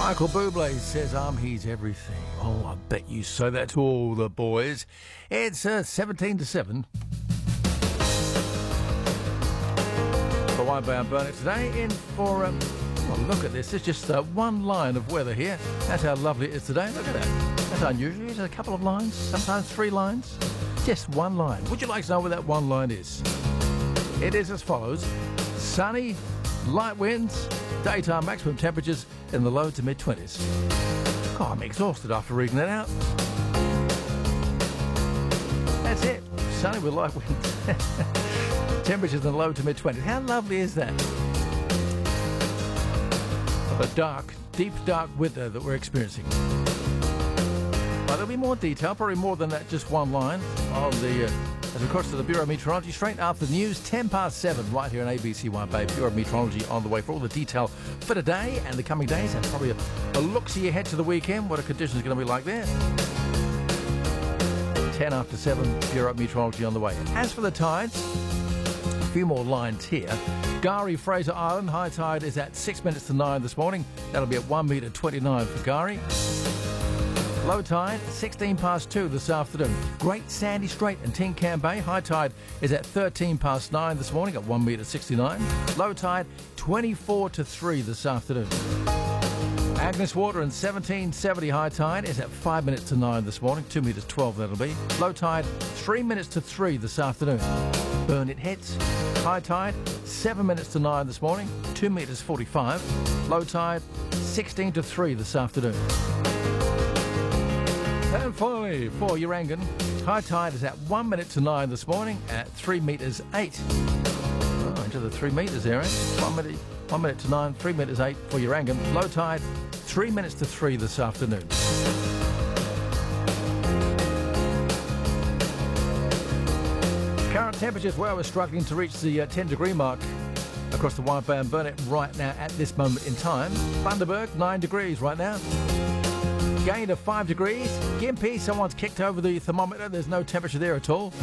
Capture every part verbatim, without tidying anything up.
Michael Bublé says I'm his everything. Oh, I bet you say that to all the boys. It's uh, seventeen to seven. The Winebound Burnett today in for... Um, well, look at this. It's just uh, one line of weather here. That's how lovely it is today. Look at that. That's unusual. It's a couple of lines, sometimes three lines. Just one line. Would you like to know where that one line is? It is as follows. Sunny, light winds, daytime maximum temperatures in the low to mid-twenties. God, I'm exhausted after reading that out. That's it. Sunny with light winds. Temperatures in the low to mid-twenties. How lovely is that? The dark, deep, dark winter that we're experiencing. Well, there'll be more detail, probably more than that, just one line on the... Uh, as of course to the Bureau of Meteorology, straight after the news, ten past seven, right here on A B C One Bay. Bureau of Meteorology on the way for all the detail for today and the coming days, and probably a, a look-see ahead to the weekend, what the conditions are going to be like there. ten after seven, Bureau of Meteorology on the way. As for the tides, a few more lines here. Gari, Fraser Island, high tide is at six minutes to nine this morning. That'll be at one metre twenty-nine for Gari. Low tide, sixteen past two this afternoon. Great Sandy Strait and Tin Can Bay. High tide is at thirteen past nine this morning at one metre sixty-nine. Low tide, twenty-four to three this afternoon. Agnes Water and seventeen seventy high tide is at five minutes to nine this morning. two metres twelve that'll be. Low tide, three minutes to three this afternoon. Burnett Heads, high tide, seven minutes to nine this morning. two metres forty-five. Low tide, sixteen to three this afternoon. And finally, for Urangan, high tide is at one minute to nine this morning at three metres eight. Oh, into the three metres there, eh? One minute, one minute to nine, three metres eight for Urangan. Low tide, three minutes to three this afternoon. Current temperatures, well, we're struggling to reach the uh, ten degree mark across the Winebound Burnett right now at this moment in time. Bundaberg, nine degrees right now. Gain of five degrees. Gympie, someone's kicked over the thermometer. There's no temperature there at all.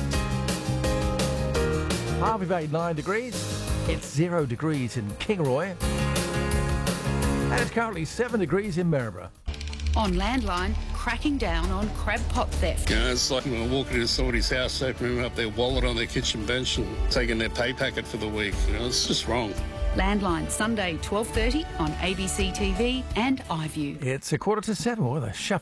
Harvey Bay, nine degrees. It's zero degrees in Kingaroy. And it's currently seven degrees in Maryborough. On Landline, cracking down on crab pot theft. You know, it's like when I walk into somebody's house, opening up their wallet on their kitchen bench and taking their pay packet for the week. You know, it's just wrong. Landline, Sunday, twelve thirty on A B C T V and iView. It's a quarter to seven. Well, the shuffle.